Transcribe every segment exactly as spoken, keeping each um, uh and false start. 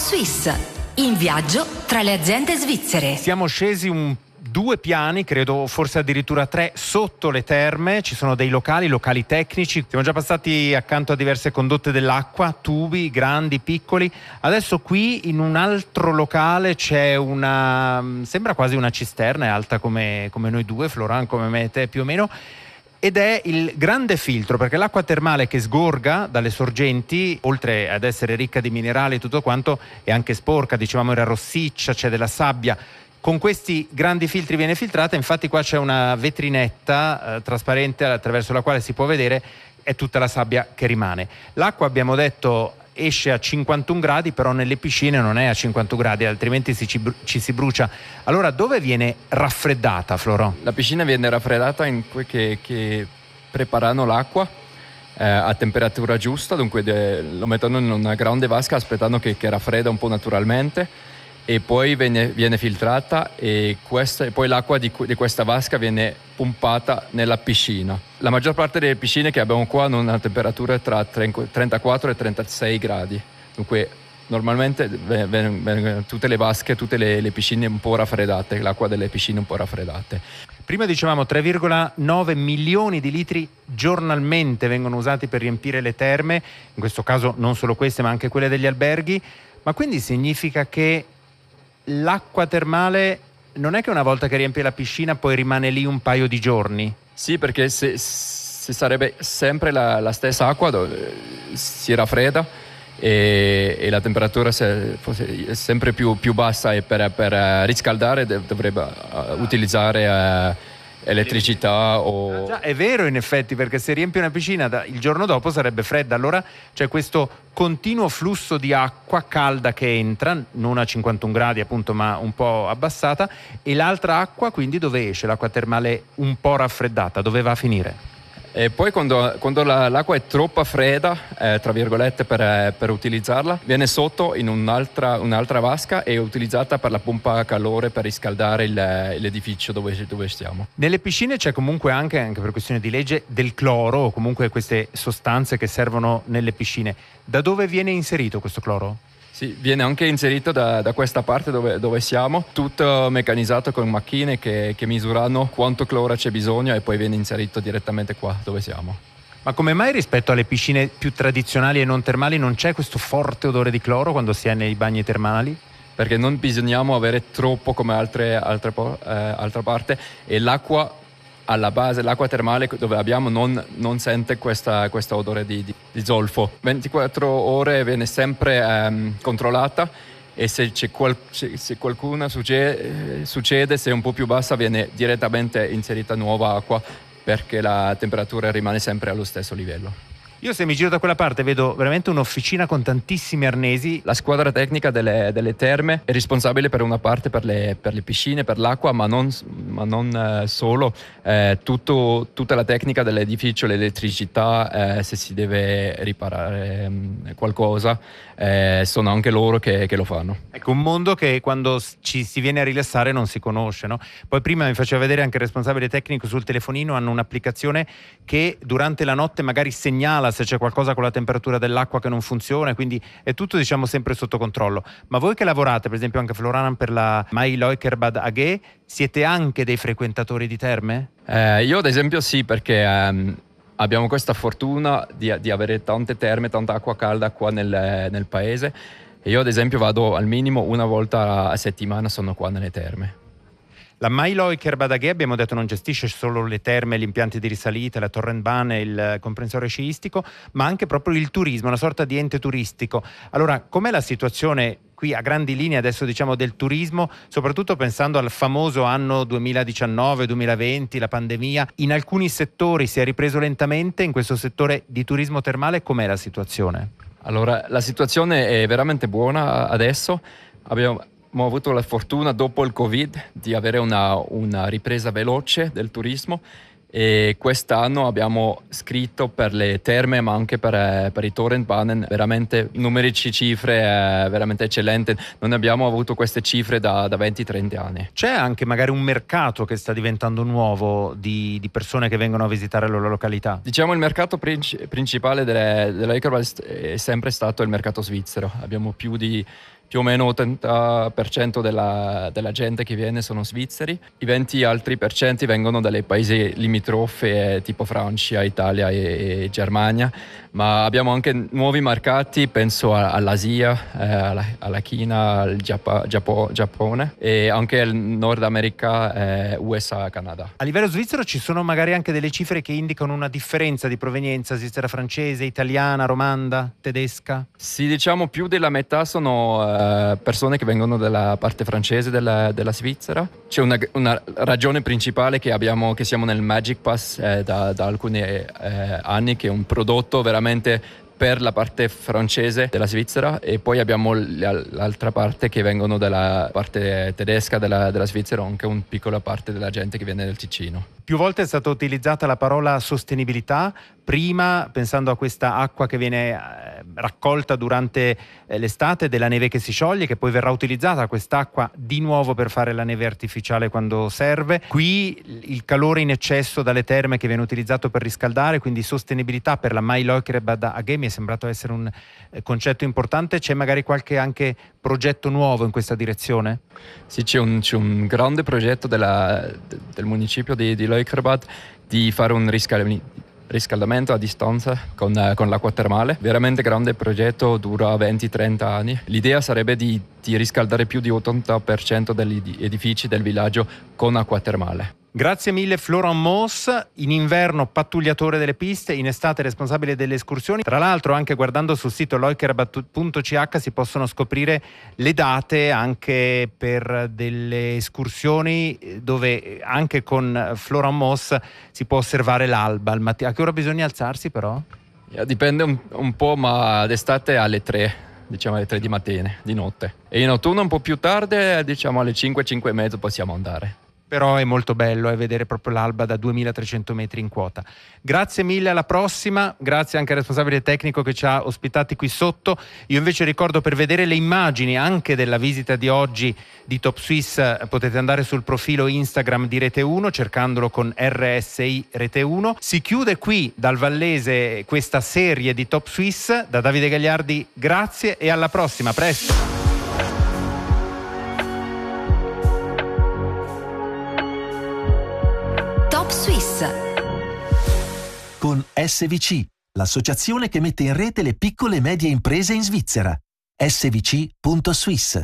Suisse, in viaggio tra le aziende svizzere. Siamo scesi un due piani, credo forse addirittura tre, sotto le terme. Ci sono dei locali, locali tecnici. Siamo già passati accanto a diverse condotte dell'acqua, tubi grandi, piccoli. Adesso qui in un altro locale c'è una, sembra quasi una cisterna, è alta come, come noi due, Florent, come me e te più o meno. Ed è il grande filtro, perché l'acqua termale che sgorga dalle sorgenti, oltre ad essere ricca di minerali e tutto quanto, è anche sporca, dicevamo era rossiccia, c'è della sabbia. Con questi grandi filtri viene filtrata, infatti qua c'è una vetrinetta eh, trasparente attraverso la quale si può vedere, è tutta la sabbia che rimane. L'acqua, abbiamo detto, esce a cinquantuno gradi, però nelle piscine non è a cinquantuno gradi, altrimenti si ci, ci si brucia. Allora dove viene raffreddata, Florent? La piscina viene raffreddata in que che, che preparano l'acqua eh, a temperatura giusta, dunque de, lo mettono in una grande vasca aspettando che, che raffredda un po' naturalmente, e poi viene, viene filtrata e, questa, e poi l'acqua di, di questa vasca viene pompata nella piscina. La maggior parte delle piscine che abbiamo qua hanno una temperatura tra trentaquattro e trentasei gradi, dunque normalmente vengono tutte le vasche, tutte le, le piscine un po' raffreddate, l'acqua delle piscine un po' raffreddate. Prima dicevamo tre virgola nove milioni di litri giornalmente vengono usati per riempire le terme, in questo caso non solo queste ma anche quelle degli alberghi, ma quindi significa che l'acqua termale non è che una volta che riempie la piscina poi rimane lì un paio di giorni? Sì, perché se, se sarebbe sempre la, la stessa acqua, dove si raffredda e, e la temperatura se, è sempre più, più bassa, e per, per riscaldare dovrebbe uh, utilizzare uh, elettricità o... Ah, già, è vero in effetti, perché se riempie una piscina da, il giorno dopo sarebbe fredda, allora c'è questo continuo flusso di acqua calda che entra, non a cinquantuno gradi appunto ma un po' abbassata, e l'altra acqua quindi dove esce? L'acqua termale un po' raffreddata, dove va a finire? E poi quando, quando la, l'acqua è troppo fredda, eh, tra virgolette, per, per utilizzarla, viene sotto in un'altra, un'altra vasca e è utilizzata per la pompa a calore per riscaldare il, l'edificio dove, dove stiamo. Nelle piscine c'è comunque anche, anche per questione di legge, del cloro o comunque queste sostanze che servono nelle piscine. Da dove viene inserito questo cloro? Sì, viene anche inserito da, da questa parte dove, dove siamo, tutto meccanizzato con macchine che, che misurano quanto cloro c'è bisogno e poi viene inserito direttamente qua dove siamo. Ma come mai rispetto alle piscine più tradizionali e non termali non c'è questo forte odore di cloro quando si è nei bagni termali? Perché non bisogniamo avere troppo come altre, altre eh, altra parte, e l'acqua alla base, l'acqua termale dove abbiamo non, non sente questa, questa odore di, di, di zolfo. ventiquattro ore viene sempre ehm, controllata, e se, c'è qual, se qualcuno succede, succede, se è un po' più bassa, viene direttamente inserita nuova acqua, perché la temperatura rimane sempre allo stesso livello. Io se mi giro da quella parte vedo veramente un'officina con tantissimi arnesi. La squadra tecnica delle, delle terme è responsabile per una parte per le, per le piscine, per l'acqua, ma non, ma non eh, solo. Eh, tutto, tutta la tecnica dell'edificio, l'elettricità, eh, se si deve riparare eh, qualcosa, eh, sono anche loro che, che lo fanno. Ecco, un mondo che quando ci si viene a rilassare non si conosce, no? Poi prima mi faceva vedere anche il responsabile tecnico sul telefonino, hanno un'applicazione che durante la notte magari segnala se c'è qualcosa con la temperatura dell'acqua che non funziona, quindi è tutto diciamo sempre sotto controllo. Ma voi che lavorate, per esempio anche Florent per la Mai Leukerbad A G, siete anche dei frequentatori di terme? Eh, io ad esempio sì, perché ehm, abbiamo questa fortuna di, di avere tante terme, tanta acqua calda qua nel, nel paese, e io ad esempio vado al minimo una volta a settimana, sono qua nelle terme. La Mai Leukerbad A G, abbiamo detto, non gestisce solo le terme, gli impianti di risalita, la Torrentbahn e il comprensorio sciistico, ma anche proprio il turismo, una sorta di ente turistico. Allora, com'è la situazione qui a grandi linee adesso diciamo del turismo, soprattutto pensando al famoso anno duemiladiciannove duemilaventi, la pandemia? In alcuni settori si è ripreso lentamente, in questo settore di turismo termale com'è la situazione? Allora, la situazione è veramente buona adesso. Abbiamo Abbiamo avuto la fortuna dopo il Covid di avere una, una ripresa veloce del turismo, e quest'anno abbiamo scritto per le terme ma anche per, per i Torrentbahn veramente numerici, cifre eh, veramente eccellenti. Non abbiamo avuto queste cifre da, da venti trenta anni. C'è anche magari un mercato che sta diventando nuovo di, di persone che vengono a visitare la loro località? Diciamo il mercato princi- principale delle, della Leukerbad è sempre stato il mercato svizzero. Abbiamo più di più o meno ottanta per cento della, della gente che viene sono svizzeri, i venti altri per cento vengono dalle paesi limitrofe tipo Francia, Italia e, e Germania, ma abbiamo anche nuovi mercati, penso all'Asia, eh, alla, alla Cina, al Giappa, Giappo, Giappone e anche il Nord America, eh, U S A, Canada. A livello svizzero ci sono magari anche delle cifre che indicano una differenza di provenienza svizzera francese, italiana, romanda, tedesca? Sì, diciamo più della metà sono uh, persone che vengono dalla parte francese della, della Svizzera. C'è una, una ragione principale che abbiamo, che siamo nel Magic Pass eh, da, da alcuni eh, anni, che è un prodotto veramente per la parte francese della Svizzera, e poi abbiamo l'altra parte che vengono dalla parte tedesca della, della Svizzera, anche una piccola parte della gente che viene del Ticino. Più volte è stata utilizzata la parola sostenibilità, prima pensando a questa acqua che viene eh, raccolta durante eh, l'estate, della neve che si scioglie, che poi verrà utilizzata quest'acqua di nuovo per fare la neve artificiale quando serve. Qui il calore in eccesso dalle terme che viene utilizzato per riscaldare, quindi sostenibilità per la Mailøykerbad A G mi è sembrato essere un eh, concetto importante. C'è magari qualche anche progetto nuovo in questa direzione? Sì, c'è un, c'è un grande progetto della, del municipio di, di Løykerbad di fare un riscaldamento riscaldamento a distanza con, con l'acqua termale. Veramente grande progetto, dura venti trenta anni. L'idea sarebbe di, di riscaldare più di ottanta per cento degli edifici del villaggio con acqua termale. Grazie mille Florent Moos, in inverno pattugliatore delle piste, in estate responsabile delle escursioni. Tra l'altro anche guardando sul sito løykerbad punto c h si possono scoprire le date anche per delle escursioni dove anche con Florent Moos si può osservare l'alba al mattino. A che ora bisogna alzarsi però? Yeah, dipende un, un po', ma d'estate alle tre. Diciamo alle tre di mattina, di notte. E in autunno un po' più tardi, diciamo alle cinque, cinque e mezzo possiamo andare. Però è molto bello eh, vedere proprio l'alba da duemilatrecento metri in quota. Grazie mille, alla prossima. Grazie anche al responsabile tecnico che ci ha ospitati qui sotto. Io invece ricordo, per vedere le immagini anche della visita di oggi di Top Swiss, potete andare sul profilo Instagram di Rete uno cercandolo con R S I Rete uno. Si chiude qui dal Vallese questa serie di Top Swiss. Da Davide Gagliardi grazie e alla prossima, presto. Con S V C, l'associazione che mette in rete le piccole e medie imprese in Svizzera. S V C punto Swiss.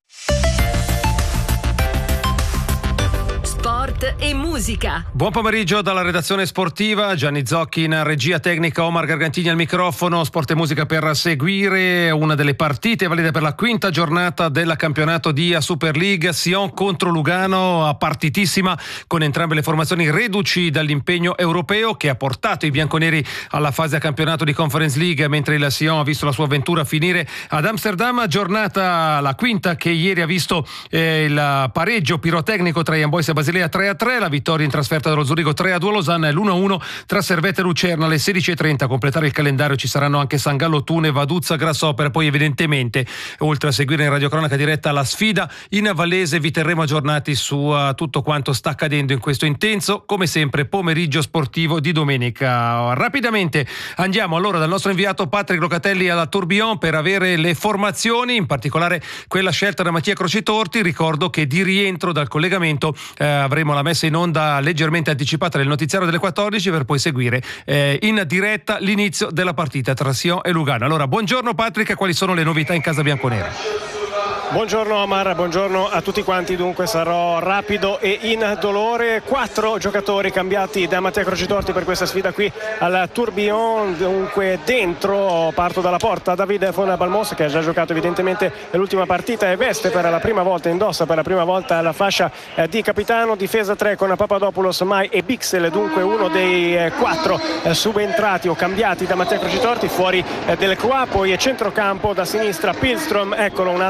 Sport e musica. Buon pomeriggio dalla redazione sportiva, Gianni Zocchi in regia tecnica, Omar Gargantini al microfono. Sport e musica per seguire una delle partite valide per la quinta giornata del campionato di A Super League. Sion contro Lugano, partitissima con entrambe le formazioni reduci dall'impegno europeo che ha portato i bianconeri alla fase a campionato di Conference League, mentre il Sion ha visto la sua avventura finire ad Amsterdam. Giornata la quinta che ieri ha visto eh, il pareggio pirotecnico tra Young Boys e Basilea tre a tre, la vittoria in trasferta dello Zurigo tre a due a Losanna e l'uno a uno tra Servette e Lucerna. Alle sedici e trenta a completare il calendario ci saranno anche San Gallo Thun e Vaduzza Grasshopper. Poi evidentemente, oltre a seguire in radiocronaca diretta la sfida in Vallese, vi terremo aggiornati su uh, tutto quanto sta accadendo in questo intenso, come sempre, pomeriggio sportivo di domenica. Rapidamente andiamo allora dal nostro inviato Patrick Locatelli alla Tourbillon per avere le formazioni, in particolare quella scelta da Mattia Crocitorti. Ricordo che di rientro dal collegamento eh, avremo la messa in onda leggermente anticipata del notiziario delle quattordici per poi seguire eh, in diretta l'inizio della partita tra Sion e Lugano. Allora, buongiorno Patrick, quali sono le novità in casa bianconera? Buongiorno Omar, buongiorno a tutti quanti. Dunque sarò rapido e indolore. Quattro giocatori cambiati da Mattia Crocitorti per questa sfida qui al Tourbillon. Dunque dentro, parto dalla porta, David Fona Balmos, che ha già giocato evidentemente l'ultima partita e veste per la prima volta, indossa per la prima volta la fascia eh, di capitano. Difesa tre con Papadopoulos, Mai e Bixel, dunque uno dei eh, quattro eh, subentrati o cambiati da Mattia Crocitorti fuori eh, del Q A. Poi centrocampo da sinistra Pilstrom, eccolo un altro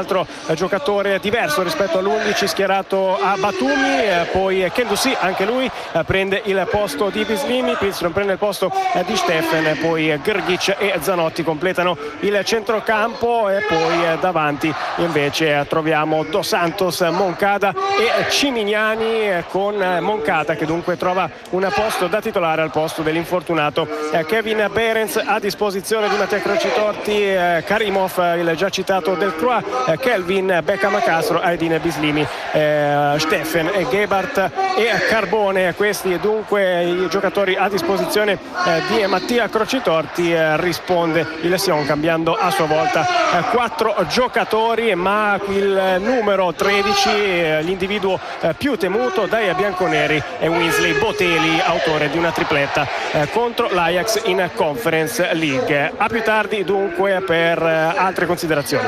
giocatore diverso rispetto all'undici schierato a Batumi, eh, poi Kendouzi, anche lui eh, prende il posto di Bislimi, Pilström prende il posto eh, di Steffen, poi Grgic e Zanotti completano il centrocampo e poi eh, davanti invece eh, troviamo Dos Santos, Moncada e Cimignani, eh, con eh, Moncada che dunque trova un posto da titolare al posto dell'infortunato eh, Kevin Behrens, a disposizione di Mattia Crocitorti, eh, Karimov, eh, il già citato Delcroix, eh, Kelvin, Beckham Castro, Aydin Bislimi, eh, Steffen e Gebhardt e Carbone. Questi dunque i giocatori a disposizione eh, di Mattia Crocitorti. eh, risponde il Sion cambiando a sua volta eh, quattro giocatori, ma il numero tredici, eh, l'individuo eh, più temuto dai bianconeri, è Wesley Boteli, autore di una tripletta eh, contro l'Ajax in Conference League. A più tardi dunque per eh, altre considerazioni.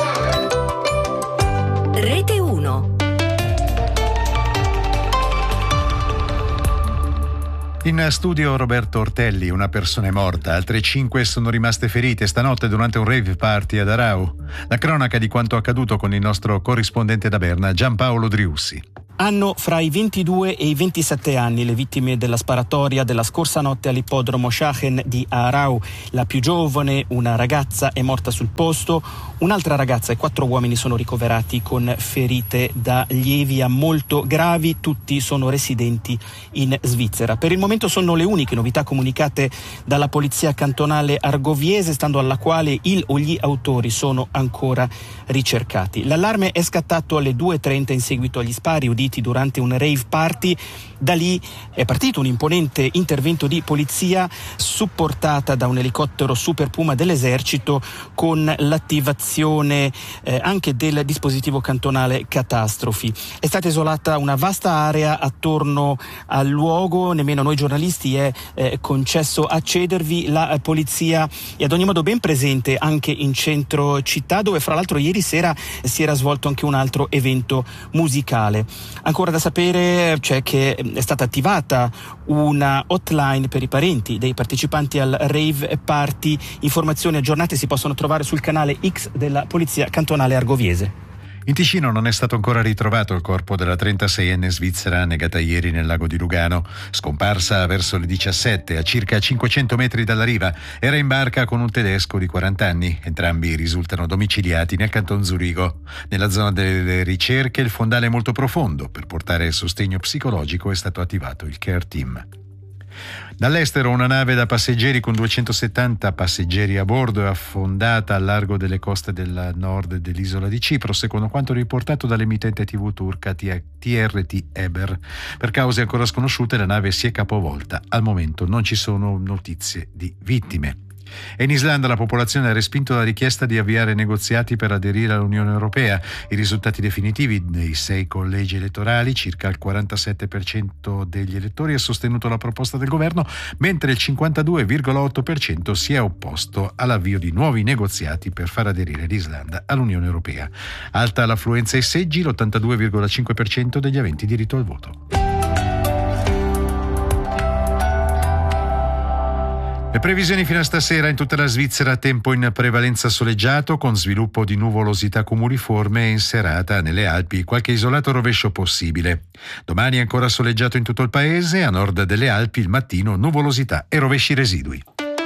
Rete uno. In studio Roberto Ortelli, una persona è morta, altre cinque sono rimaste ferite stanotte durante un rave party ad Arau. La cronaca di quanto accaduto con il nostro corrispondente da Berna, Giampaolo Driussi. Hanno fra i ventidue e i ventisette anni le vittime della sparatoria della scorsa notte all'ippodromo Schachen di Aarau. La più giovane, una ragazza, è morta sul posto, un'altra ragazza e quattro uomini sono ricoverati con ferite da lievi a molto gravi, tutti sono residenti in Svizzera. Per il momento sono le uniche novità comunicate dalla polizia cantonale argoviese, stando alla quale il o gli autori sono ancora ricercati. L'allarme è scattato alle due e trenta in seguito agli spari uditi durante un rave party. Da lì è partito un imponente intervento di polizia supportata da un elicottero Super Puma dell'esercito, con l'attivazione eh, anche del dispositivo cantonale catastrofi. È stata isolata una vasta area attorno al luogo, nemmeno a noi giornalisti è eh, concesso accedervi. La polizia è ad ogni modo ben presente anche in centro città, dove fra l'altro ieri sera si era svolto anche un altro evento musicale. Ancora da sapere c'è che è stata attivata una hotline per i parenti dei partecipanti al rave party. Informazioni aggiornate si possono trovare sul canale X della Polizia Cantonale Argoviese. In Ticino non è stato ancora ritrovato il corpo della trentaseienne svizzera annegata ieri nel lago di Lugano. Scomparsa verso le diciassette, a circa cinquecento metri dalla riva, era in barca con un tedesco di quaranta anni. Entrambi risultano domiciliati nel canton Zurigo. Nella zona delle ricerche il fondale è molto profondo. Per portare sostegno psicologico è stato attivato il care team. Dall'estero una nave da passeggeri con duecentosettanta passeggeri a bordo è affondata al largo delle coste del nord dell'isola di Cipro, secondo quanto riportato dall'emittente tivù turca T R T Eber. Per cause ancora sconosciute la nave si è capovolta. Al momento non ci sono notizie di vittime. E in Islanda la popolazione ha respinto la richiesta di avviare negoziati per aderire all'Unione Europea. I risultati definitivi dei sei collegi elettorali, circa il quarantasette per cento degli elettori ha sostenuto la proposta del governo, mentre il cinquantadue virgola otto per cento si è opposto all'avvio di nuovi negoziati per far aderire l'Islanda all'Unione Europea. Alta l'affluenza ai seggi, l'ottantadue virgola cinque per cento degli aventi diritto al voto. Le previsioni fino a stasera: in tutta la Svizzera tempo in prevalenza soleggiato con sviluppo di nuvolosità cumuliforme, e in serata nelle Alpi qualche isolato rovescio possibile. Domani ancora soleggiato in tutto il paese, a nord delle Alpi il mattino nuvolosità e rovesci residui.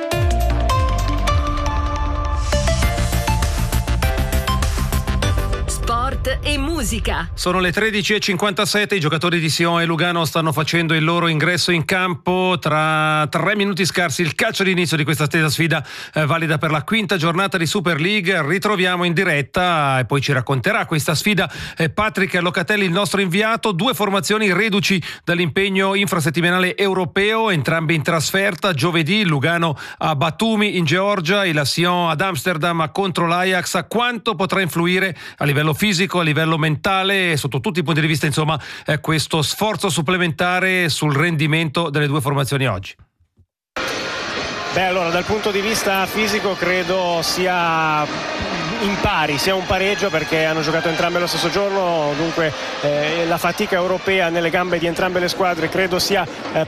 E musica. Sono le tredici e cinquantasette, i giocatori di Sion e Lugano stanno facendo il loro ingresso in campo. Tra tre minuti scarsi il calcio d'inizio di questa stessa sfida eh, valida per la quinta giornata di Super League. Ritroviamo in diretta e poi ci racconterà questa sfida eh, Patrick Locatelli, il nostro inviato. Due formazioni reduci dall'impegno infrasettimanale europeo, entrambe in trasferta. Giovedì Lugano a Batumi in Georgia e la Sion ad Amsterdam contro l'Ajax. Quanto potrà influire a livello fisico, a livello mentale, sotto tutti i punti di vista, insomma, eh, questo sforzo supplementare sul rendimento delle due formazioni oggi? Beh, allora dal punto di vista fisico credo sia in pari, sia un pareggio, perché hanno giocato entrambe lo stesso giorno, dunque eh, la fatica europea nelle gambe di entrambe le squadre credo sia eh,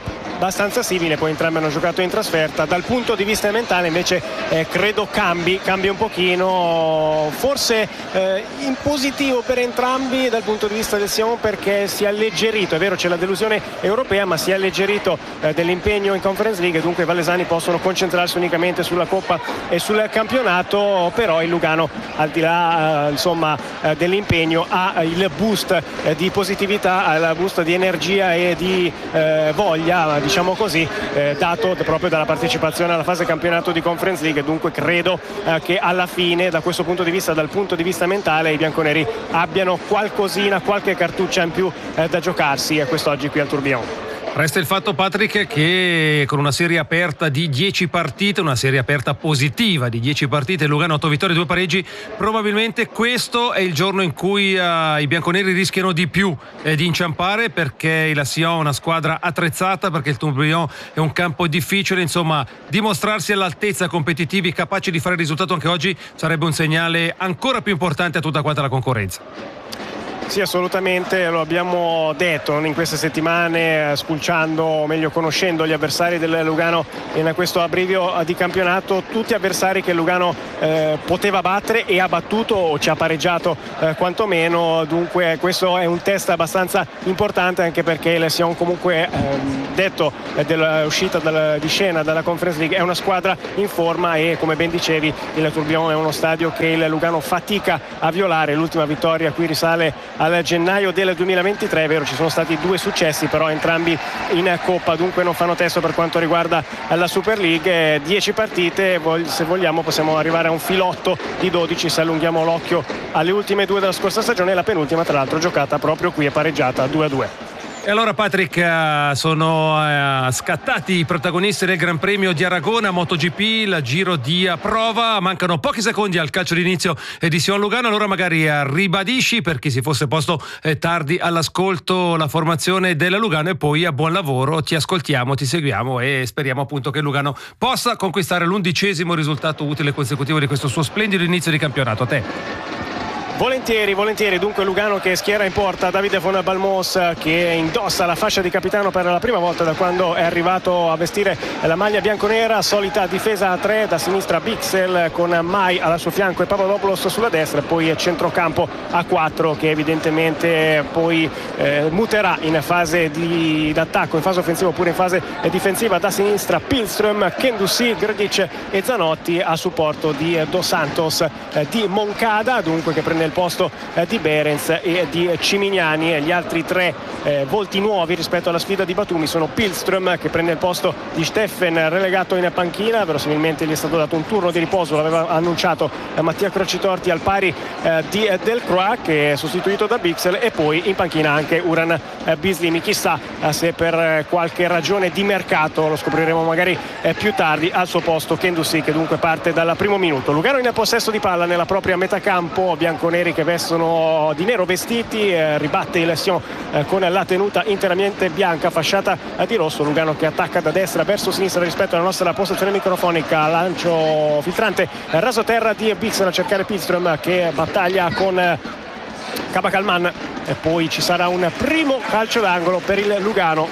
abbastanza simile, poi entrambi hanno giocato in trasferta. Dal punto di vista mentale invece eh, credo cambi, cambi un pochino, forse eh, in positivo per entrambi dal punto di vista del Sion, perché si è alleggerito, è vero c'è la delusione europea, ma si è alleggerito eh, dell'impegno in Conference League, dunque i vallesani possono concentrarsi unicamente sulla Coppa e sul campionato. Però il Lugano, al di là eh, insomma eh, dell'impegno, ha il boost eh, di positività, ha il boost di energia e di eh, voglia, diciamo così, eh, dato proprio dalla partecipazione alla fase campionato di Conference League. Dunque credo eh, che alla fine, da questo punto di vista, dal punto di vista mentale, i bianconeri abbiano qualcosina, qualche cartuccia in più eh, da giocarsi eh, quest'oggi qui al Tourbillon. Resta il fatto, Patrick, che con una serie aperta di dieci partite, una serie aperta positiva di dieci partite, Lugano otto vittorie, due pareggi, probabilmente questo è il giorno in cui uh, i bianconeri rischiano di più eh, di inciampare, perché il Sion è una squadra attrezzata, perché il Tourbillon è un campo difficile. Insomma, dimostrarsi all'altezza, competitivi, capaci di fare il risultato anche oggi sarebbe un segnale ancora più importante a tutta quanta la concorrenza. Sì, assolutamente, lo abbiamo detto in queste settimane, spulciando, o meglio conoscendo gli avversari del Lugano in questo abbrivio di campionato, tutti avversari che il Lugano eh, poteva battere e ha battuto o ci ha pareggiato eh, quantomeno. Dunque questo è un test abbastanza importante, anche perché il Sion, comunque ehm, detto eh, dell'uscita dal, di scena dalla Conference League, è una squadra in forma e, come ben dicevi, il Tourbillon è uno stadio che il Lugano fatica a violare. L'ultima vittoria qui risale al gennaio del duemilaventitré, è vero ci sono stati due successi, però entrambi in Coppa, dunque non fanno testo per quanto riguarda la Super League. dieci partite, se vogliamo possiamo arrivare a un filotto di dodici se allunghiamo l'occhio alle ultime due della scorsa stagione, la penultima tra l'altro giocata proprio qui e pareggiata due a due. E allora, Patrick, sono uh, scattati i protagonisti del Gran Premio di Aragona, MotoGP, il giro di prova, mancano pochi secondi al calcio d'inizio di Sion Lugano. Allora magari uh, ribadisci, per chi si fosse posto eh, tardi all'ascolto, la formazione della Lugano, e poi a buon lavoro, ti ascoltiamo, ti seguiamo e speriamo appunto che Lugano possa conquistare l'undicesimo risultato utile consecutivo di questo suo splendido inizio di campionato. A te. Volentieri, volentieri. Dunque Lugano che schiera in porta Davide von Balmos, che indossa la fascia di capitano per la prima volta da quando è arrivato a vestire la maglia bianconera. Solita difesa a tre, da sinistra Bixel con Mai al suo fianco e Papadopoulos sulla destra, e poi centrocampo a quattro, che evidentemente poi eh, muterà in fase di d'attacco, in fase offensiva oppure in fase difensiva. Da sinistra Pilström, Kendussi, Grgic e Zanotti a supporto di Dos Santos, eh, di Moncada, dunque, che prende il posto eh, di Behrens e di Cimignani. E gli altri tre eh, volti nuovi rispetto alla sfida di Batumi sono Pilström, che prende il posto di Steffen, relegato in panchina, verosimilmente gli è stato dato un turno di riposo, l'aveva annunciato eh, Mattia Crocitorti, al pari eh, di eh, Delcroix, che è sostituito da Bixel, e poi in panchina anche Uran eh, Bislimi. Chissà eh, se per eh, qualche ragione di mercato, lo scopriremo magari eh, più tardi, al suo posto Kendussi, che dunque parte dal primo minuto. Lugano in possesso di palla nella propria metacampo, bianconeri che vestono di nero vestiti, eh, ribatte il Sion eh, con la tenuta interamente bianca, fasciata eh, di rosso. Lugano che attacca da destra verso sinistra rispetto alla nostra postazione microfonica, lancio filtrante eh, rasoterra di Bixel a cercare Pilström, che battaglia con eh, Kabakalman, e poi ci sarà un primo calcio d'angolo per il Lugano.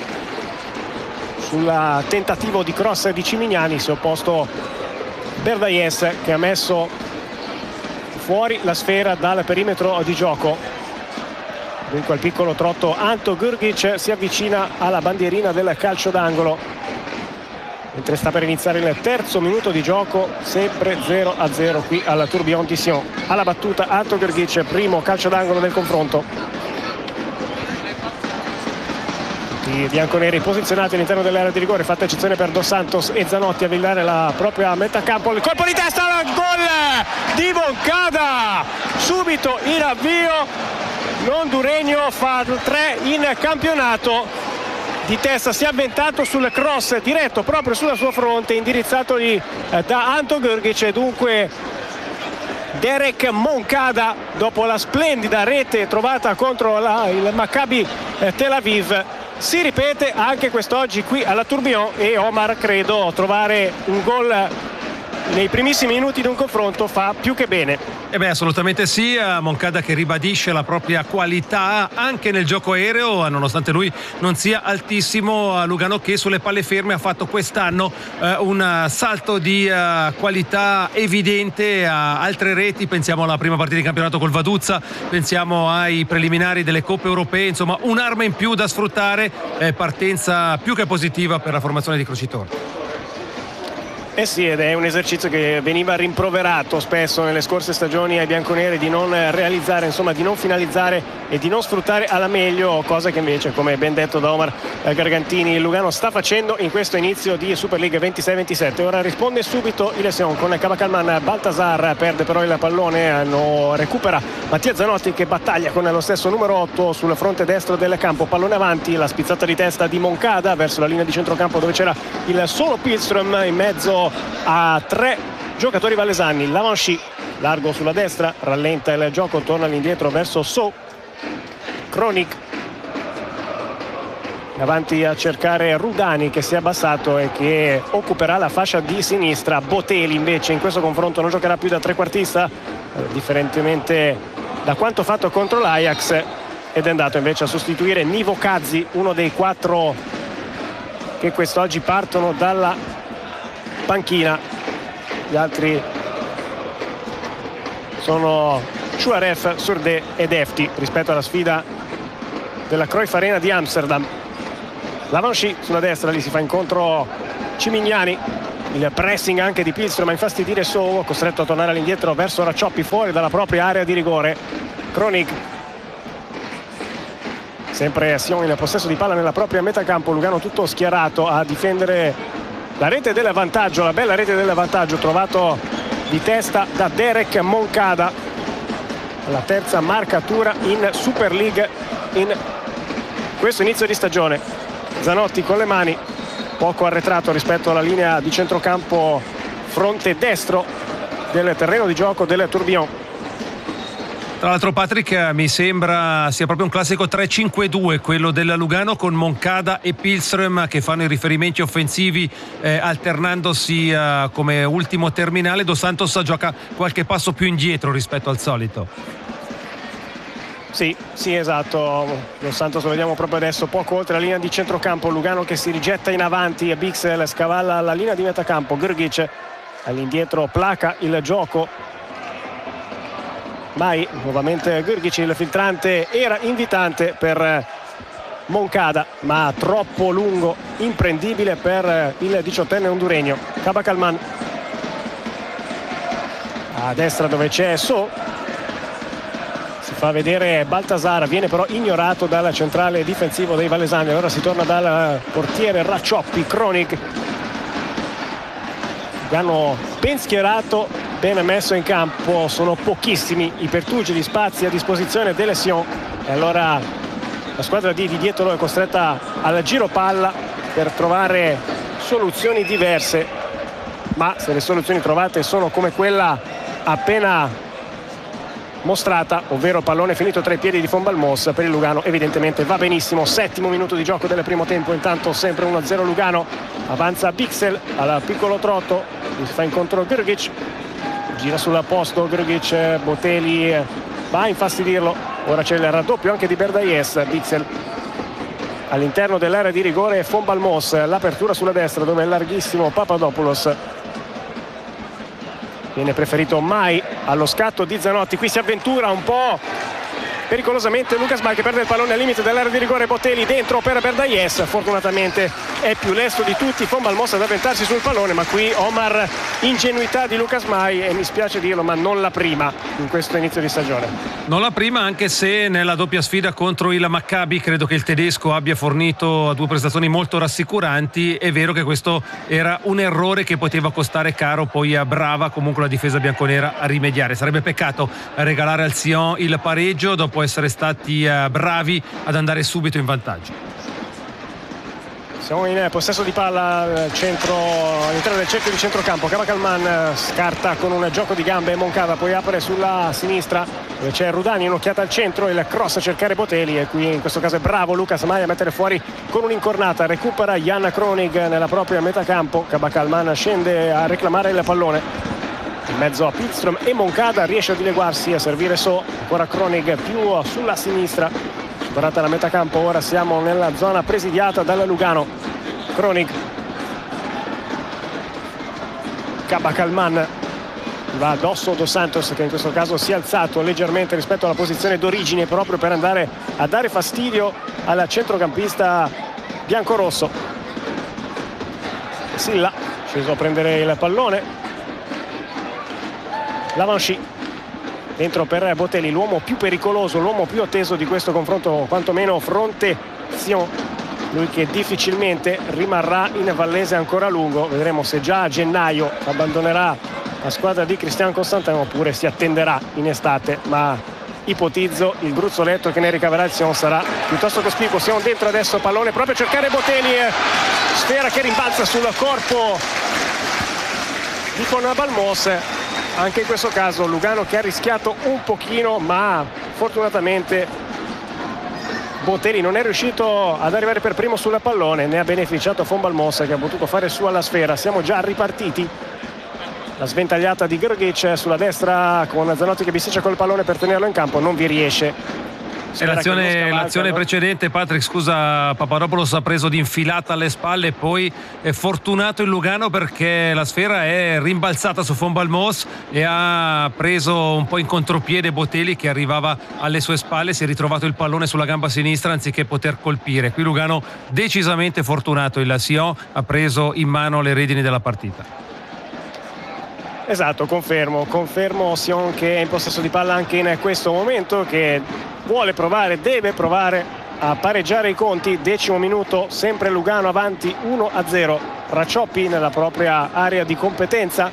Sul tentativo di cross di Cimignani si è opposto Berdaies, che ha messo fuori la sfera dal perimetro di gioco. Dunque al piccolo trotto Anto Grgic si avvicina alla bandierina del calcio d'angolo, mentre sta per iniziare il terzo minuto di gioco, sempre zero a zero qui al Tourbillon di Sion. Alla battuta Anto Grgic, primo calcio d'angolo del confronto. I bianconeri posizionati all'interno dell'area di rigore, fatta eccezione per Dos Santos e Zanotti a villare la propria metacampo. Il colpo di testa, gol di Moncada, subito in avvio. Honduregno fa tre in campionato. Di testa si è avventato sul cross diretto proprio sulla sua fronte, indirizzatogli eh, da Anto Grgic. Dunque Derek Moncada, dopo la splendida rete trovata contro la, il Maccabi eh, Tel Aviv, si ripete anche quest'oggi qui alla Tourbillon, e Omar credo trovare un gol nei primissimi minuti di un confronto fa più che bene. E beh, assolutamente sì, Moncada che ribadisce la propria qualità anche nel gioco aereo, nonostante lui non sia altissimo. Lugano che sulle palle ferme ha fatto quest'anno eh, un salto di eh, qualità evidente a altre reti, pensiamo alla prima partita di campionato col Vaduzza, pensiamo ai preliminari delle coppe europee, insomma un'arma in più da sfruttare, eh, partenza più che positiva per la formazione di Crocitorti. Eh sì, ed è un esercizio che veniva rimproverato spesso nelle scorse stagioni ai bianconeri di non realizzare, insomma di non finalizzare e di non sfruttare alla meglio, cosa che invece, come ben detto da Omar Gargantini, il Lugano sta facendo in questo inizio di Super League ventisei ventisette. Ora risponde subito il Sion con Kabak-Alman. Baltasar perde però il pallone, no, recupera Mattia Zanotti che battaglia con lo stesso numero otto sul fronte destro del campo, pallone avanti, la spizzata di testa di Moncada verso la linea di centrocampo dove c'era il solo Pilström in mezzo a tre giocatori valesani. Lavanchi largo sulla destra, rallenta il gioco, torna all'indietro verso So. Kronik avanti a cercare Rudani che si è abbassato e che occuperà la fascia di sinistra. Botelli invece in questo confronto non giocherà più da trequartista, eh, differentemente da quanto fatto contro l'Ajax, ed è andato invece a sostituire Nivo Kazzi, uno dei quattro che quest'oggi partono dalla panchina. Gli altri sono Chouaref, Surde ed Efti rispetto alla sfida della Cruyff Arena di Amsterdam. Lavanchi sulla destra, lì si fa incontro Cimignani, il pressing anche di Pilström a infastidire So, costretto a tornare all'indietro verso Raccioppi fuori dalla propria area di rigore. Kronik, sempre Sion in possesso di palla nella propria metacampo, Lugano tutto schierato a difendere la rete del vantaggio, la bella rete del vantaggio trovato di testa da Derek Moncada, la terza marcatura in Super League in questo inizio di stagione. Zanotti con le mani, poco arretrato rispetto alla linea di centrocampo fronte destro del terreno di gioco del Tourbillon. Tra l'altro, Patrick, mi sembra sia proprio un classico tre cinque due quello della Lugano, con Moncada e Pilström che fanno i riferimenti offensivi eh, alternandosi eh, come ultimo terminale. Dos Santos gioca qualche passo più indietro rispetto al solito. Sì, sì, esatto. Dos Santos lo vediamo proprio adesso, poco oltre la linea di centrocampo. Lugano che si rigetta in avanti, Bixel scavalla la linea di metacampo, Grgic all'indietro placa il gioco. Mai nuovamente Grgic, il filtrante era invitante per Moncada ma troppo lungo, imprendibile per il diciottenne honduregno. Kabak-Alman a destra dove c'è So, si fa vedere Baltasar, viene però ignorato dal centrale difensivo dei valesani. Allora si torna dal portiere Raccioppi. Kronik, hanno ben schierato, ben messo in campo, sono pochissimi i pertugi di spazi a disposizione delle Sion e allora la squadra di Didier Tolo è costretta al giro palla per trovare soluzioni diverse, ma se le soluzioni trovate sono come quella appena mostrata, ovvero pallone finito tra i piedi di Von Balmos, per il Lugano evidentemente va benissimo. Settimo minuto di gioco del primo tempo, intanto sempre uno a zero Lugano. Avanza Bixel al piccolo trotto, si fa incontro Grgic, gira sull'apposto Grgic, Botelli va a infastidirlo. Ora c'è il raddoppio anche di Berdaies. Bixel all'interno dell'area di rigore, Von Balmos, l'apertura sulla destra dove è larghissimo Papadopoulos. Viene preferito Mai allo scatto di Zanotti, qui si avventura un po' pericolosamente Lucas Mai che perde il pallone al limite dell'area di rigore. Botelli dentro per Berdaies, fortunatamente è più lesto di tutti Von Balmos ad avventarsi sul pallone, ma qui Omar, ingenuità di Lucas Mai, e mi spiace dirlo ma non la prima in questo inizio di stagione. Non la prima, anche se nella doppia sfida contro il Maccabi credo che il tedesco abbia fornito due prestazioni molto rassicuranti. È vero che questo era un errore che poteva costare caro poi a Brava comunque la difesa bianconera a rimediare. Sarebbe peccato regalare al Sion il pareggio dopo essere stati bravi ad andare subito in vantaggio. Siamo in possesso di palla al centro, all'interno del cerchio di centrocampo. Kabak-Alman scarta con un gioco di gambe, Moncada poi apre sulla sinistra dove c'è Rudani, un'occhiata al centro, il cross a cercare Botelli, e qui in questo caso è bravo Lucas Mai a mettere fuori con un'incornata. Recupera Jan Kronig nella propria metà campo. Kabak-Alman scende a reclamare il pallone in mezzo a Pilström e Moncada, riesce a dileguarsi, a servire So, ancora Kronig più sulla sinistra. Superata la metà campo, ora siamo nella zona presidiata dalla Lugano. Kronig, Kabak-Alman va addosso Dos Santos, che in questo caso si è alzato leggermente rispetto alla posizione d'origine proprio per andare a dare fastidio al centrocampista biancorosso. Silla sceso a prendere il pallone, Lavanchy dentro per Botelli, l'uomo più pericoloso, l'uomo più atteso di questo confronto, quantomeno fronte Sion, lui che difficilmente rimarrà in Vallese ancora a lungo. Vedremo se già a gennaio abbandonerà la squadra di Cristian Constantin oppure si attenderà in estate, ma ipotizzo il gruzzoletto che ne ricaverà il Sion sarà piuttosto cospicuo. Siamo dentro adesso, pallone proprio a cercare Botelli, sfera che rimbalza sul corpo di Con Balmos. Anche in questo caso Lugano che ha rischiato un pochino, ma fortunatamente Botelli non è riuscito ad arrivare per primo sul pallone, ne ha beneficiato Von Balmos che ha potuto fare su alla sfera. Siamo già ripartiti. La sventagliata di Grgic sulla destra con Zanotti che bisticcia col pallone per tenerlo in campo, non vi riesce. E l'azione, l'azione precedente, Patrick, scusa, Papadopoulos ha preso di infilata alle spalle e poi è fortunato il Lugano perché la sfera è rimbalzata su Von Balmos e ha preso un po' in contropiede Botelli che arrivava alle sue spalle, si è ritrovato il pallone sulla gamba sinistra anziché poter colpire. Qui Lugano decisamente fortunato, il Sion ha preso in mano le redini della partita. Esatto, confermo, confermo Sion che è in possesso di palla anche in questo momento, che vuole provare, deve provare a pareggiare i conti. Decimo minuto, sempre Lugano avanti uno a zero. Raccioppi nella propria area di competenza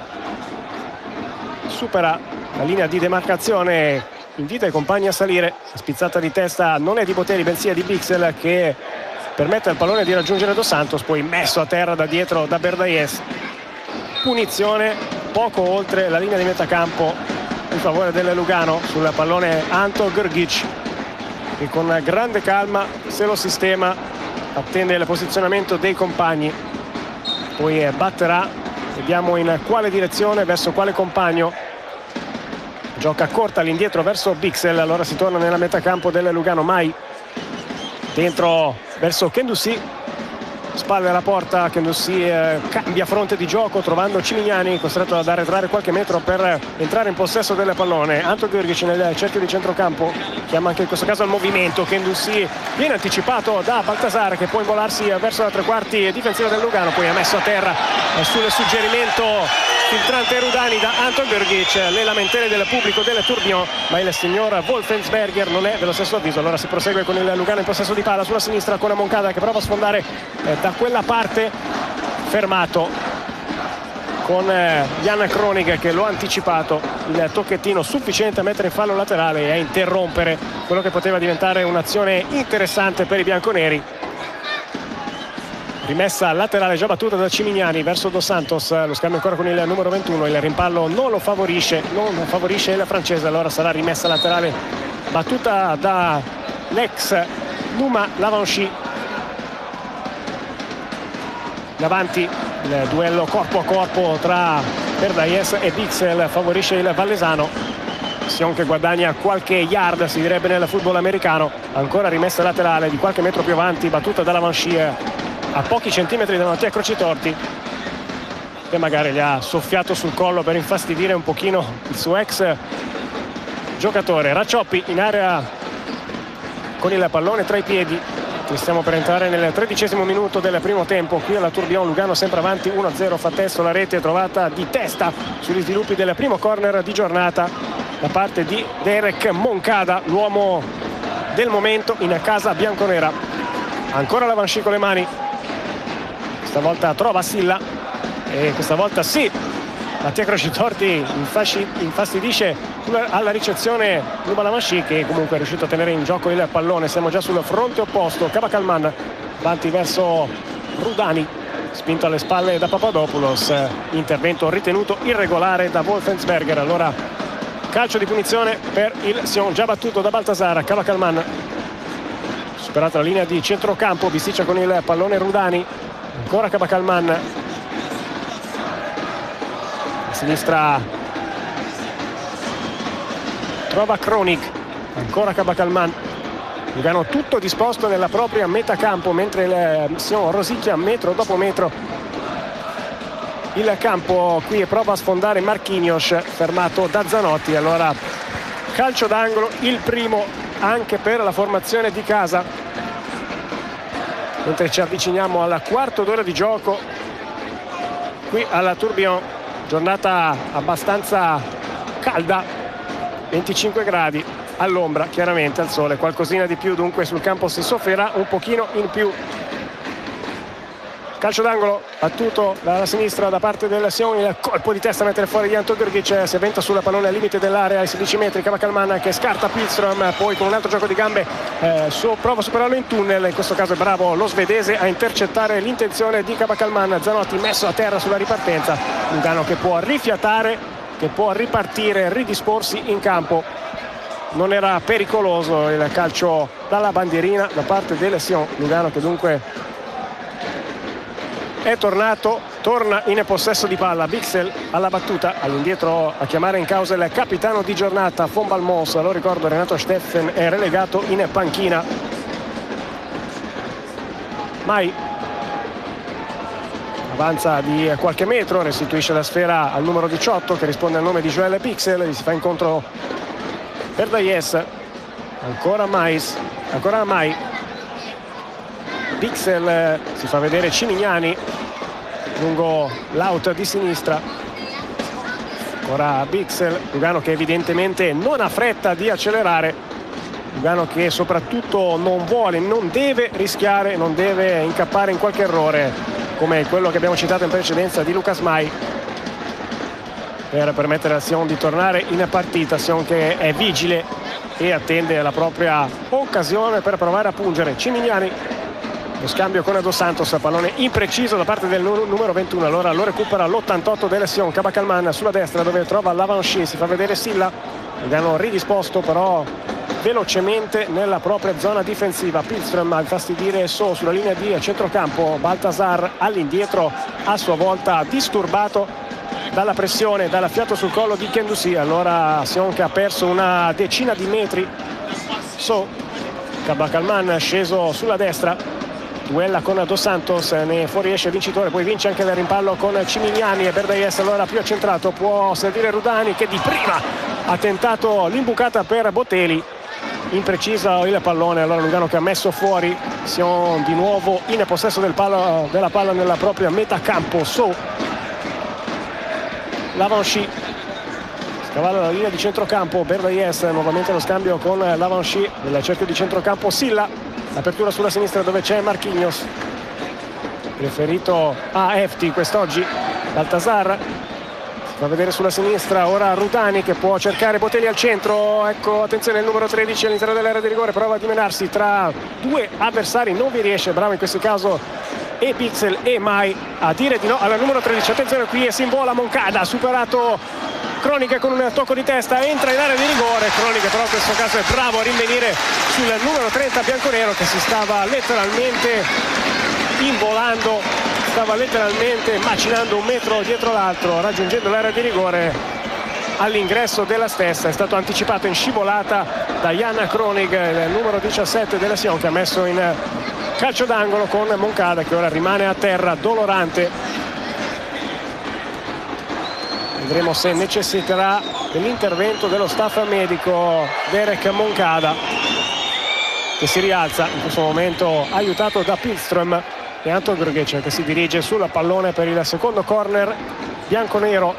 supera la linea di demarcazione, invita i compagni a salire. La spizzata di testa non è di Botelli bensì è di Bixel che permette al pallone di raggiungere Dos Santos, poi messo a terra da dietro da Berdaies. Punizione poco oltre la linea di metà campo in favore del Lugano sul pallone Anto Grgic, che con grande calma se lo sistema, attende il posizionamento dei compagni, poi batterà. Vediamo in quale direzione, verso quale compagno. Gioca corta all'indietro verso Bixel, allora si torna nella metà campo del Lugano. Mai dentro verso Kendouzi, spalle alla porta. Chiondossi eh, cambia fronte di gioco trovando Cimignani costretto ad arretrare qualche metro per entrare in possesso del pallone. Anto Grgic nel cerchio di centrocampo chiama anche in questo caso al movimento. Chiondossi viene anticipato da Baltasar che può involarsi verso la tre quarti difensiva del Lugano, poi ha messo a terra eh, sul suggerimento filtrante Rudani da Anto Grgic. Le lamentele del pubblico del Tourbillon, ma il signor Wolfensberger non è dello stesso avviso. Allora si prosegue con il Lugano in possesso di palla sulla sinistra con Moncada che prova a sfondare eh, da quella parte, fermato con eh, Jan Kronig che lo ha anticipato, il tocchettino sufficiente a mettere in fallo laterale e a interrompere quello che poteva diventare un'azione interessante per i bianconeri. Rimessa laterale già battuta da Cimignani verso Dos Santos, lo scambio ancora con il numero ventuno, il rimpallo non lo favorisce, non favorisce il francese, allora sarà rimessa laterale battuta da l'ex Numa Lavanchy. Davanti il duello corpo a corpo tra Berdaies e Bixel favorisce il Vallesano. Sion che guadagna qualche yard, si direbbe nel football americano. Ancora rimessa laterale di qualche metro più avanti, battuta da Lavanchy a pochi centimetri davanti a Crocitorti, che magari gli ha soffiato sul collo per infastidire un pochino il suo ex giocatore. Raccioppi in area con il pallone tra i piedi. Stiamo per entrare nel tredicesimo minuto del primo tempo qui alla Tourbillon. Lugano sempre avanti uno a zero. Fa testo la rete trovata di testa sugli sviluppi del primo corner di giornata da parte di Derek Moncada, l'uomo del momento in casa bianconera. Ancora Lavanchy con le mani, stavolta trova Silla e questa volta sì, Mattia Crocitorti infastidisce alla ricezione Luba Lavanchy che comunque è riuscito a tenere in gioco il pallone. Siamo già sul fronte opposto. Kabak-Alman avanti verso Rudani, spinto alle spalle da Papadopoulos, intervento ritenuto irregolare da Wolfensberger. Allora calcio di punizione per il Sion, già battuto da Baltasar. Kabakalman, superata la linea di centrocampo, bisticcia con il pallone Rudani, ancora Kabakalman, a sinistra trova Kronig, ancora Kabakalman. Lugano tutto disposto nella propria metà campo, mentre il Sion rosicchia metro dopo metro il campo qui e prova a sfondare Marquinhos, fermato da Zanotti. Allora calcio d'angolo, il primo anche per la formazione di casa, mentre ci avviciniamo al quarto d'ora di gioco qui alla Tourbillon. Giornata abbastanza calda, venticinque gradi all'ombra, chiaramente al sole qualcosina di più, dunque sul campo si soffrirà un pochino in più. Calcio d'angolo battuto dalla sinistra da parte del Sion, il colpo di testa a mettere fuori di Anto Grgic, si avventa sulla pallone al limite dell'area ai sedici metri. Kabakalman che scarta Pilström, poi con un altro gioco di gambe eh, so, prova a superarlo in tunnel. In questo caso è bravo lo svedese a intercettare l'intenzione di Kabakalman. Zanotti messo a terra sulla ripartenza. Lugano che può rifiatare, che può ripartire, ridisporsi in campo. Non era pericoloso il calcio dalla bandierina da parte del Sion. Lugano che dunque è tornato, torna in possesso di palla. Bixel alla battuta, all'indietro a chiamare in causa il capitano di giornata Von Balmos. Lo ricordo, Renato Steffen è relegato in panchina. Mai avanza di qualche metro, restituisce la sfera al numero diciotto che risponde al nome di Joel Bixel. Gli si fa incontro per Dayes, ancora Mais, ancora Mai. Bixel, si fa vedere Cimignani lungo l'out di sinistra, ancora Bixel. Lugano che evidentemente non ha fretta di accelerare, Lugano che soprattutto non vuole, non deve rischiare, non deve incappare in qualche errore come quello che abbiamo citato in precedenza di Lucas Mai, per permettere a Sion di tornare in partita. Sion che è vigile e attende la propria occasione per provare a pungere. Cimignani, lo scambio con Dos Santos, pallone impreciso da parte del numero ventuno. Allora lo recupera l'ottantotto della Sion. Kabakalman sulla destra dove trova Lavanchi, si fa vedere Silla. Lugano ridisposto però velocemente nella propria zona difensiva. Pilström a infastidire So sulla linea di centrocampo. Baltasar all'indietro, a sua volta disturbato dalla pressione, dalla fiato sul collo di Kendouzi. Allora Sion che ha perso una decina di metri. So, Kabakalman sceso sulla destra, duella con Dos Santos, ne fuoriesce vincitore, poi vince anche il rimpallo con Cimignani. E Berdaies allora più accentrato, può servire Rudani che di prima ha tentato l'imbucata per Botelli, impreciso il pallone. Allora Lugano che ha messo fuori. Sion di nuovo in possesso del palo, della palla nella propria metà campo. So, Lavanchi scavalla la linea di centrocampo. Berdaies nuovamente lo scambio con Lavanchi nel cerchio di centrocampo. Silla, apertura sulla sinistra dove c'è Marquinhos, preferito a Efti quest'oggi. Baltasar si fa vedere sulla sinistra, ora Rudani che può cercare Botelli al centro. Ecco, attenzione, il numero tredici all'interno dell'area di rigore, prova a dimenarsi tra due avversari, non vi riesce. Bravo in questo caso e Bixel e Mai a dire di no al numero tredici. Attenzione qui e si invola Moncada, ha superato Kronig con un tocco di testa, entra in area di rigore. Kronig però in questo caso è bravo a rinvenire sul numero trenta bianconero che si stava letteralmente involando, stava letteralmente macinando un metro dietro l'altro, raggiungendo l'area di rigore all'ingresso della stessa. È stato anticipato in scivolata da Jan Kronig, il numero diciassette della Sion, che ha messo in calcio d'angolo con Moncada che ora rimane a terra dolorante. Vedremo se necessiterà dell'intervento dello staff medico. Derek Moncada che si rialza in questo momento, aiutato da Pilström, e Anto Grgic che si dirige sul pallone per il secondo corner bianconero.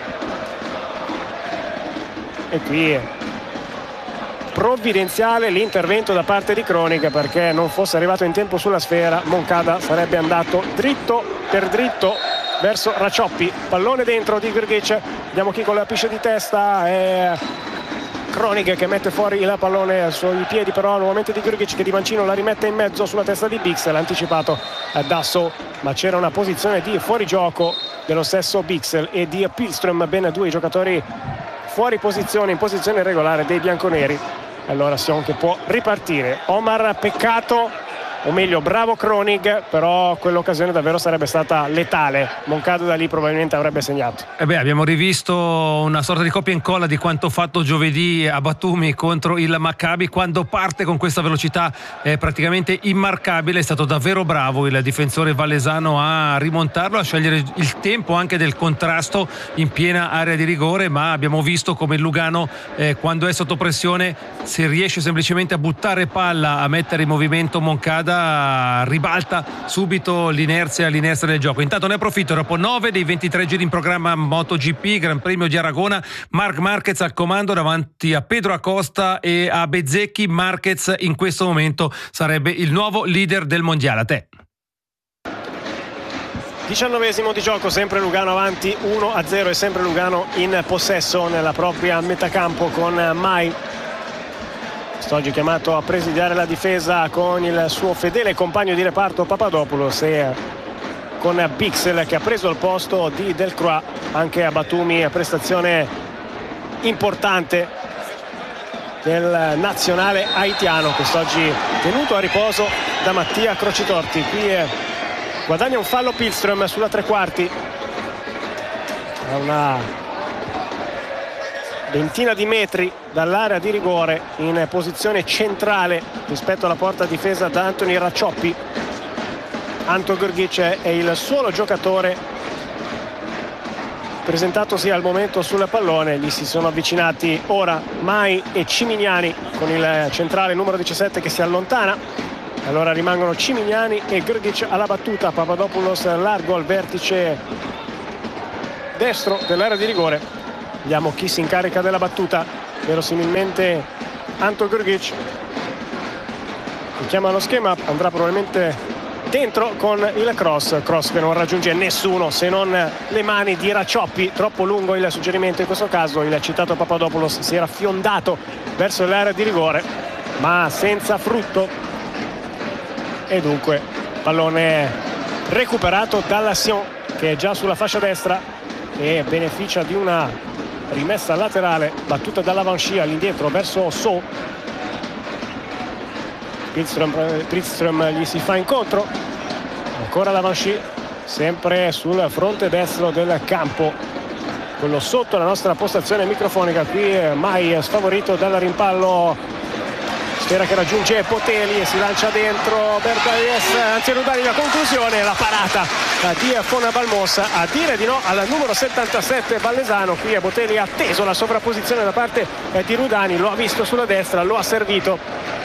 E qui provvidenziale l'intervento da parte di Kronig, perché non fosse arrivato in tempo sulla sfera Moncada sarebbe andato dritto per dritto verso Racioppi. Pallone dentro di Grgic, vediamo chi con la pisce di testa è Kronig che mette fuori il pallone sui piedi però nuovamente di Grgic, che di mancino la rimette in mezzo sulla testa di Bixel, anticipato da So, ma c'era una posizione di fuorigioco dello stesso Bixel e di Pilström, ben due giocatori fuori posizione, in posizione regolare dei bianconeri. Allora Sion che può ripartire. Omar, peccato, o meglio bravo Kronig, però quell'occasione davvero sarebbe stata letale. Moncada da lì probabilmente avrebbe segnato. E beh, abbiamo rivisto una sorta di copia e incolla di quanto fatto giovedì a Batumi contro il Maccabi. Quando parte con questa velocità è praticamente immarcabile. È stato davvero bravo il difensore valesano a rimontarlo, a scegliere il tempo anche del contrasto in piena area di rigore, ma abbiamo visto come il Lugano eh, quando è sotto pressione, se riesce semplicemente a buttare palla, a mettere in movimento Moncada, ribalta subito l'inerzia, l'inerzia del gioco. Intanto ne approfitto, dopo nove dei ventitré giri in programma MotoGP, Gran Premio di Aragona, Marc Marquez al comando davanti a Pedro Acosta e a Bezzecchi. Marquez in questo momento sarebbe il nuovo leader del mondiale. A te. diciannovesimo di gioco, sempre Lugano avanti uno a zero e sempre Lugano in possesso nella propria metacampo con Mai. Oggi chiamato a presidiare la difesa con il suo fedele compagno di reparto Papadopoulos e con Bixel che ha preso il posto di Delcroix. Anche a Batumi prestazione importante del nazionale haitiano, quest'oggi tenuto a riposo da Mattia Crocitorti. Qui guadagna un fallo Pilström sulla tre quarti, a una ventina di metri dall'area di rigore, in posizione centrale rispetto alla porta difesa da Anthony Raccioppi. Anto Grgic è il solo giocatore presentatosi al momento sul pallone. Gli si sono avvicinati ora Mai e Cimignani, con il centrale numero diciassette che si allontana. Allora rimangono Cimignani e Grgic alla battuta. Papadopoulos largo al vertice destro dell'area di rigore. Vediamo chi si incarica della battuta, verosimilmente Anto Grgic. Chiama lo schema, andrà probabilmente dentro con il cross, cross che non raggiunge nessuno se non le mani di Raccioppi. Troppo lungo il suggerimento in questo caso. Il citato Papadopoulos si era fiondato verso l'area di rigore ma senza frutto, e dunque pallone recuperato dalla Sion, che è già sulla fascia destra e beneficia di una rimessa laterale battuta dall'avanscia all'indietro verso So. Pilström gli si fa incontro, ancora l'avansci, sempre sul fronte destro del campo, quello sotto la nostra postazione microfonica. Qui Mai sfavorito dal rimpallo, sfera che raggiunge Botelli e si lancia dentro Bertaies, anzi Rudani. La conclusione, la parata di Fona Balmos, a dire di no al numero settantasette valesano. Qui a Botelli ha atteso la sovrapposizione da parte di Rudani, lo ha visto sulla destra, lo ha servito.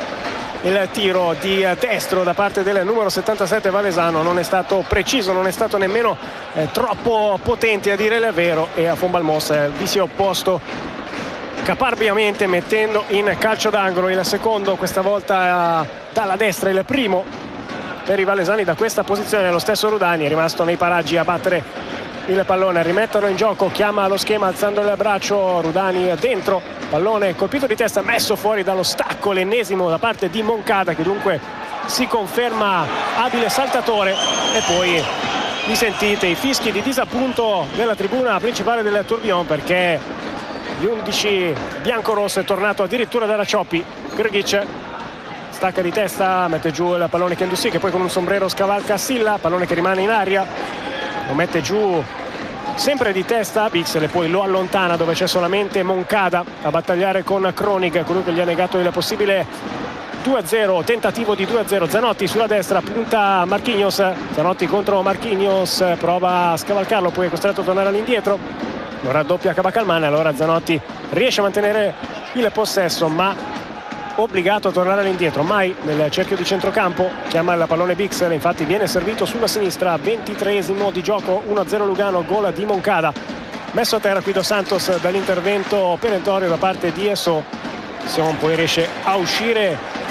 Il tiro di destro da parte del numero settantasette valesano non è stato preciso, non è stato nemmeno eh, troppo potente, a dire il vero, e a Fon Balmos eh, vi si è opposto caparbiamente, mettendo in calcio d'angolo il secondo, questa volta dalla destra, il primo per i valesani da questa posizione. Lo stesso Rudani è rimasto nei paraggi a battere il pallone, a rimetterlo in gioco, chiama lo schema alzando il braccio. Rudani dentro, pallone colpito di testa, messo fuori dallo stacco, l'ennesimo da parte di Moncada, che dunque si conferma abile saltatore. E poi vi sentite i fischi di disappunto della tribuna principale del Tourbillon, perché gli undici bianco-rosso è tornato addirittura da Raccioppi. Grgic stacca di testa, mette giù il pallone Kendussi, che poi con un sombrero scavalca Silla, pallone che rimane in aria, lo mette giù sempre di testa a Bixel e poi lo allontana dove c'è solamente Moncada a battagliare con Kronig, colui che gli ha negato il possibile due a zero, tentativo di due a zero. Zanotti sulla destra, punta Marquinhos, Zanotti contro Marquinhos, prova a scavalcarlo, poi è costretto a tornare all'indietro, lo raddoppia Cabacalmane. Allora Zanotti riesce a mantenere il possesso ma obbligato a tornare all'indietro. Mai nel cerchio di centrocampo, chiama il pallone Bixel, infatti viene servito sulla sinistra. Ventitreesimo di gioco, uno a zero Lugano, gol di Moncada. Messo a terra qui Dos Santos dall'intervento perentorio da parte di Esso. Sion poi riesce a uscire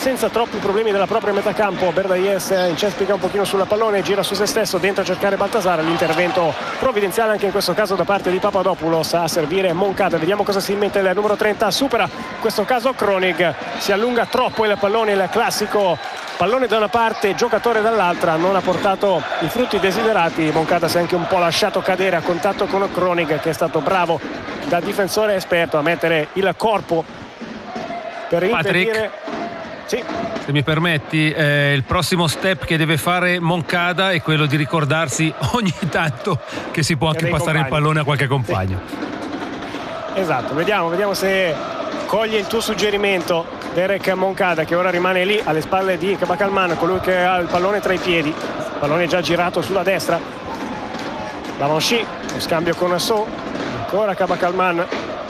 senza troppi problemi della propria metà campo. Berdaies incespica un pochino sulla pallone, gira su se stesso, dentro a cercare Baltasar. L'intervento provvidenziale anche in questo caso da parte di Papadopoulos a servire Moncada. Vediamo cosa si mette il numero trenta, supera in questo caso Kronig, si allunga troppo il pallone, il classico pallone da una parte, giocatore dall'altra, non ha portato i frutti desiderati. Moncada si è anche un po' lasciato cadere a contatto con Kronig, che è stato bravo da difensore esperto a mettere il corpo per impedire. Sì. Se mi permetti, eh, il prossimo step che deve fare Moncada è quello di ricordarsi ogni tanto che si può anche passare compagni. il pallone a qualche compagno. Sì. Esatto, vediamo, vediamo se coglie il tuo suggerimento Derek Moncada, che ora rimane lì alle spalle di Kabakalman, colui che ha il pallone tra i piedi, il pallone già girato sulla destra. Lavanchi, lo scambio con So, ancora Kabakalman,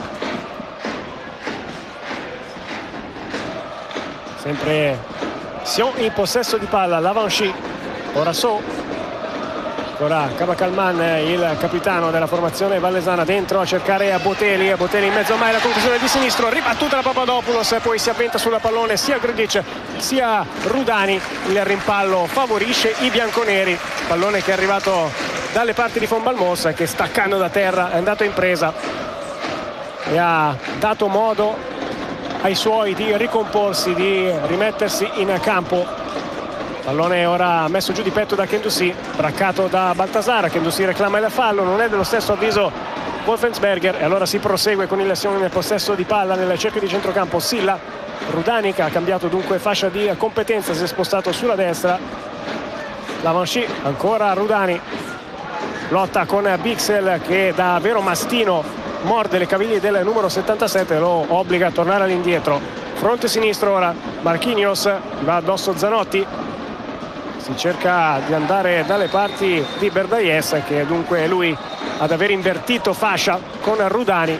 sempre Sion in possesso di palla. Lavanchi, ora So, ora Kabakalman, il capitano della formazione vallesana, dentro a cercare a Botelli, Botelli in mezzo a mai la conclusione di sinistro, ribattuta da Papadopoulos, poi si avventa sulla pallone sia Grgic sia Rudani. Il rimpallo favorisce i bianconeri, pallone che è arrivato dalle parti di Fonbalmos, che staccando da terra è andato in presa e ha dato modo ai suoi di ricomporsi, di rimettersi in campo. Pallone ora messo giù di petto da Kendouzi, braccato da Baltasar. Kendouzi reclama il fallo, non è dello stesso avviso Wolfensberger, e allora si prosegue con il Sion nel possesso di palla nel cerchio di centrocampo. Silla, Rudani, che ha cambiato dunque fascia di competenza, si è spostato sulla destra. Lavanchi, ancora Rudani, lotta con Bixel, che da vero mastino morde le caviglie del numero settantasette, lo obbliga a tornare all'indietro. Fronte sinistro ora, Marquinhos, va addosso Zanotti, si cerca di andare dalle parti di Berdaies, che dunque è lui ad aver invertito fascia con Rudani.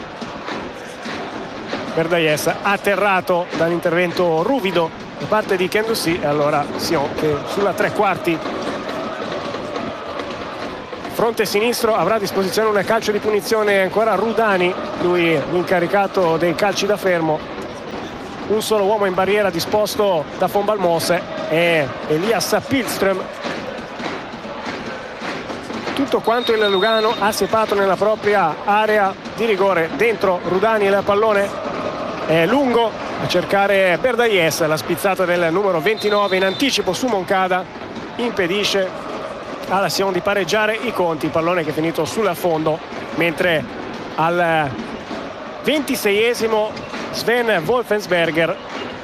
Berdaies atterrato dall'intervento ruvido da parte di Kendouzi, e allora Sion, che sulla tre quarti fronte sinistro, avrà a disposizione un calcio di punizione. Ancora Rudani, lui l'incaricato dei calci da fermo. Un solo uomo in barriera disposto da Fonbalmos e Elias Pilström. Tutto quanto il Lugano ha separato nella propria area di rigore. Dentro Rudani, il pallone è lungo a cercare Berdaies, la spizzata del numero ventinove in anticipo su Moncada impedisce alla Sion di pareggiare i conti. Pallone che è finito sul fondo, mentre al ventiseiesimo Sven Wolfensberger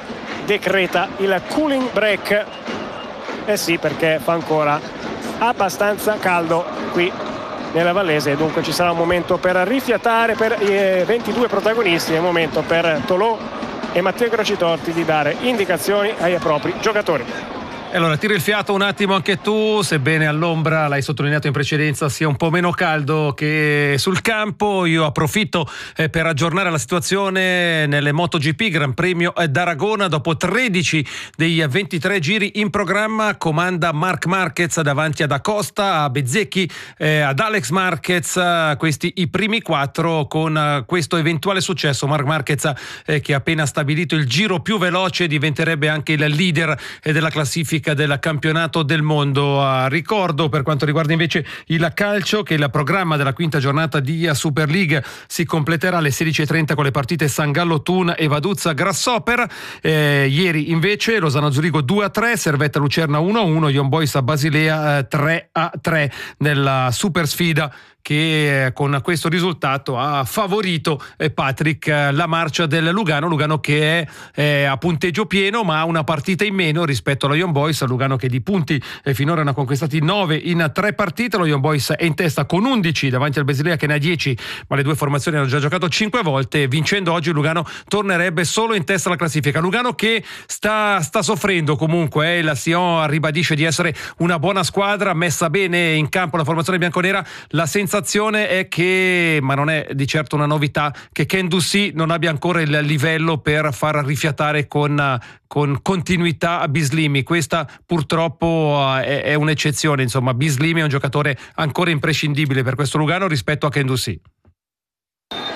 decreta il cooling break. Eh sì, perché fa ancora abbastanza caldo qui nella Vallese, dunque ci sarà un momento per rifiatare per i ventidue protagonisti, è un momento per Tolò e Matteo Crocitorti di dare indicazioni ai propri giocatori. E allora tira il fiato un attimo anche tu, sebbene all'ombra, l'hai sottolineato in precedenza, sia un po' meno caldo che sul campo. Io approfitto eh, per aggiornare la situazione nelle MotoGP Gran Premio d'Aragona. Dopo tredici dei ventitré giri in programma comanda Marc Marquez davanti ad Acosta, a Bezzecchi, eh, ad Alex Marquez, questi i primi quattro. Con eh, questo eventuale successo Marc Marquez, eh, che ha appena stabilito il giro più veloce, diventerebbe anche il leader eh, della classifica del campionato del mondo. Uh, ricordo per quanto riguarda invece il calcio che il programma della quinta giornata di Super League si completerà alle sedici e trenta con le partite San Gallo Thun e Vaduzza Grasshopper. Eh, ieri invece Lozano Zurigo due a tre, Servetta Lucerna uno a uno, Young Boys a Basilea eh, tre a tre nella super sfida che eh, con questo risultato ha favorito eh, Patrick eh, la marcia del Lugano. Lugano che è eh, a punteggio pieno ma ha una partita in meno rispetto allo Young Boys. Lugano che di punti eh, finora ne ha conquistati nove in tre partite. Lo Young Boys è in testa con undici davanti al Basilea che ne ha dieci, ma le due formazioni hanno già giocato cinque volte. Vincendo oggi Lugano tornerebbe solo in testa alla classifica. Lugano che sta, sta soffrendo comunque, eh. la Sion ribadisce di essere una buona squadra, messa bene in campo la formazione bianconera. La sensazione è che, ma non è di certo una novità, che Kendouzi non abbia ancora il livello per far rifiatare con, con continuità a Bislimi. Questa purtroppo è, è un'eccezione, insomma. Bislimi è un giocatore ancora imprescindibile per questo Lugano rispetto a Kendouzi.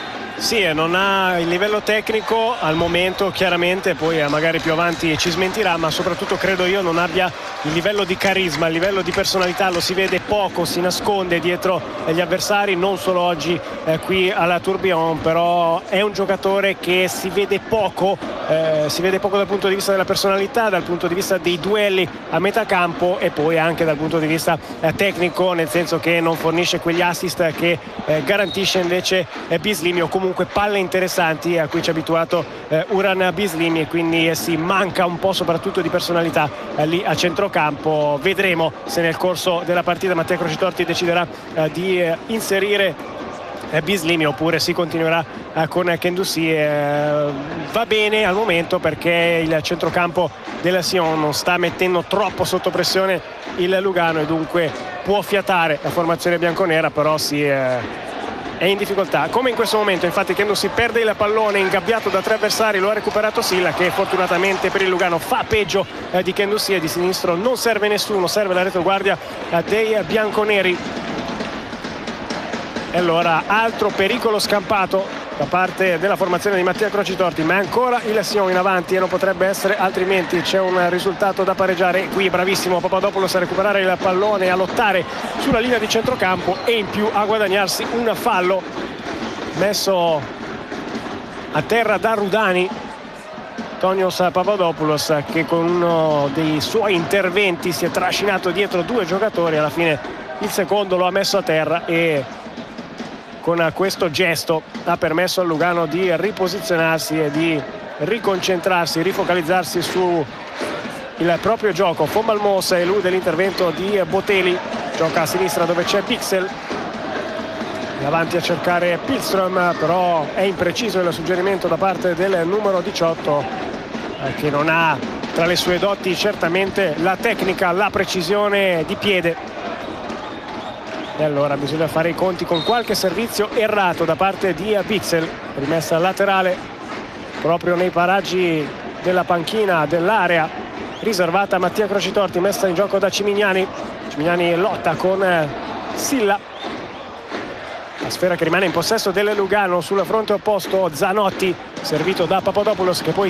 Sì, non ha il livello tecnico al momento, chiaramente, poi magari più avanti ci smentirà, ma soprattutto credo io non abbia il livello di carisma, il livello di personalità, lo si vede poco, si nasconde dietro gli avversari, non solo oggi eh, qui alla Tourbillon, però è un giocatore che si vede poco, eh, si vede poco dal punto di vista della personalità, dal punto di vista dei duelli a metà campo e poi anche dal punto di vista eh, tecnico, nel senso che non fornisce quegli assist che eh, garantisce invece eh, Bislimi, o comunque palle interessanti a cui ci ha abituato eh, Uran Bislimi, e quindi eh, si manca un po' soprattutto di personalità eh, lì a centrocampo. Vedremo se nel corso della partita Mattia Crocitorti deciderà eh, di eh, inserire eh, Bislimi oppure si continuerà eh, con Kendouzi. Eh, va bene al momento perché il centrocampo della Sion non sta mettendo troppo sotto pressione il Lugano e dunque può fiatare la formazione bianconera, però si eh, è in difficoltà come in questo momento. Infatti Kendouzi perde il pallone ingabbiato da tre avversari, lo ha recuperato Silla, che fortunatamente per il Lugano fa peggio eh, di Kendouzi, e di sinistro non serve nessuno, serve la retroguardia eh, dei bianconeri. E allora altro pericolo scampato da parte della formazione di Mattia Crocitorti, ma è ancora il Sion in avanti e non potrebbe essere altrimenti. C'è un risultato da pareggiare. Qui bravissimo Papadopoulos a recuperare il pallone, a lottare sulla linea di centrocampo e in più a guadagnarsi un fallo messo a terra da Rudani. Tonios Papadopoulos, che con uno dei suoi interventi si è trascinato dietro due giocatori, alla fine il secondo lo ha messo a terra e con questo gesto ha permesso al Lugano di riposizionarsi e di riconcentrarsi, rifocalizzarsi su il proprio gioco. Fombalmos elude l'intervento di Botelli, gioca a sinistra dove c'è Pixel, davanti a cercare Pilström, però è impreciso il suggerimento da parte del numero diciotto, eh, che non ha tra le sue doti certamente la tecnica, la precisione di piede. E allora bisogna fare i conti con qualche servizio errato da parte di Pixel, rimessa laterale proprio nei paraggi della panchina dell'area riservata a Mattia Crocitorti, messa in gioco da Cimignani. Cimignani lotta con Silla, la sfera che rimane in possesso del Lugano. Sul fronte opposto Zanotti, servito da Papadopoulos, che poi